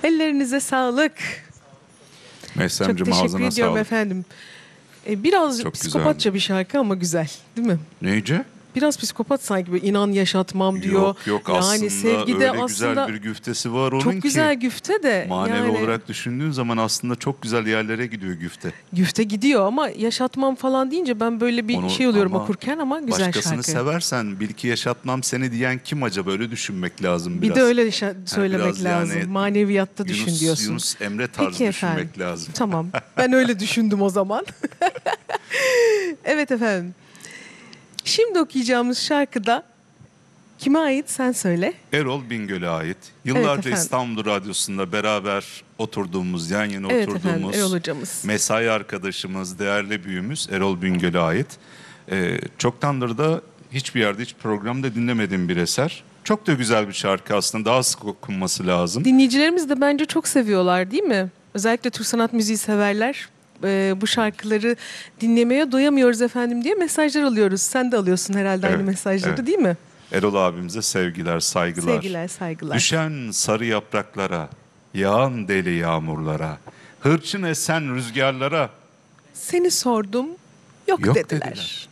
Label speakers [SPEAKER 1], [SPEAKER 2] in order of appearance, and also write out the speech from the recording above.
[SPEAKER 1] Ellerinize sağlık. Çok
[SPEAKER 2] Mehsen'cim
[SPEAKER 1] teşekkür
[SPEAKER 2] ağzına
[SPEAKER 1] ediyorum
[SPEAKER 2] sağlık.
[SPEAKER 1] efendim. Biraz
[SPEAKER 2] Çok
[SPEAKER 1] psikopatça
[SPEAKER 2] güzeldi.
[SPEAKER 1] bir şarkı ama güzel, değil mi?
[SPEAKER 2] Neyce?
[SPEAKER 1] Biraz psikopat sanki, böyle inan yaşatmam diyor.
[SPEAKER 2] Yok
[SPEAKER 1] Yani
[SPEAKER 2] aslında
[SPEAKER 1] sevgide
[SPEAKER 2] öyle güzel bir güftesi var onun
[SPEAKER 1] çok güzel
[SPEAKER 2] ki.
[SPEAKER 1] güfte de
[SPEAKER 2] Manevi
[SPEAKER 1] yani
[SPEAKER 2] olarak düşündüğün zaman aslında çok güzel yerlere gidiyor güfte.
[SPEAKER 1] güfte gidiyor ama yaşatmam falan deyince ben böyle bir
[SPEAKER 2] Onu
[SPEAKER 1] şey oluyorum
[SPEAKER 2] ama
[SPEAKER 1] okurken, ama güzel
[SPEAKER 2] başkasını
[SPEAKER 1] şarkı.
[SPEAKER 2] seversen bil ki yaşatmam seni diyen kim acaba, öyle düşünmek lazım
[SPEAKER 1] Bir
[SPEAKER 2] biraz.
[SPEAKER 1] de öyle söylemek
[SPEAKER 2] biraz
[SPEAKER 1] lazım.
[SPEAKER 2] yani
[SPEAKER 1] Maneviyatta düşün diyorsun.
[SPEAKER 2] Yunus Emre tarzı
[SPEAKER 1] Peki
[SPEAKER 2] düşünmek
[SPEAKER 1] efendim.
[SPEAKER 2] lazım.
[SPEAKER 1] Tamam. Ben öyle düşündüm o zaman. Evet efendim. Şimdi okuyacağımız şarkıda kime ait, sen söyle.
[SPEAKER 2] Erol Bingöl'e ait.
[SPEAKER 1] Evet
[SPEAKER 2] Yıllarca
[SPEAKER 1] efendim.
[SPEAKER 2] İstanbul Radyosu'nda beraber oturduğumuz, yan yana
[SPEAKER 1] Evet efendim,
[SPEAKER 2] oturduğumuz
[SPEAKER 1] Erol hocamız.
[SPEAKER 2] mesai arkadaşımız, değerli büyüğümüz Erol Bingöl'e ait. Çoktandır da hiçbir yerde, hiç programda dinlemediğim bir eser. Çok da güzel bir şarkı aslında. Daha sık okunması lazım.
[SPEAKER 1] Dinleyicilerimiz de bence çok seviyorlar, değil mi? Özellikle Türk sanat müziği severler. Bu şarkıları dinlemeye doyamıyoruz efendim diye mesajlar alıyoruz. Sen de alıyorsun herhalde aynı
[SPEAKER 2] Evet,
[SPEAKER 1] mesajları,
[SPEAKER 2] evet.
[SPEAKER 1] değil mi?
[SPEAKER 2] Erol abimize sevgiler, saygılar.
[SPEAKER 1] Sevgiler, saygılar.
[SPEAKER 2] Düşen sarı yapraklara, yağan deli yağmurlara, hırçın esen rüzgarlara
[SPEAKER 1] Seni sordum, yok,
[SPEAKER 2] yok
[SPEAKER 1] dediler.
[SPEAKER 2] dediler.